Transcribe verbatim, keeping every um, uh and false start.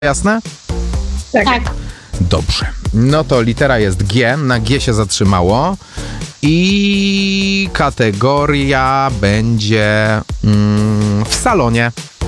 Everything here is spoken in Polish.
Jasne? Tak. Tak. Dobrze. No to litera jest G, na G się zatrzymało i kategoria będzie mm, w salonie.